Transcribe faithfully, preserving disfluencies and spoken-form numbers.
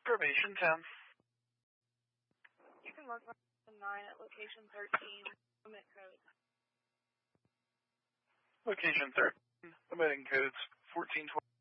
Probation ten. You can log nine at location thirteen. Limit code. Location thirteen. Emitting codes fourteen twenty.